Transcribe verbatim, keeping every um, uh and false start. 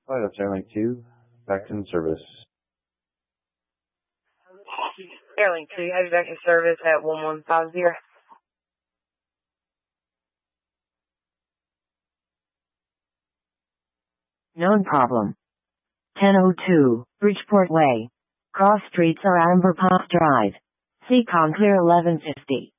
Flight of Airlink two, back in service. Airlink two, have you back in service at one one five zero. Known problem. ten oh two, Bridgeport Way. Cross streets are Amber Pass Drive. Seacon clear eleven fifty.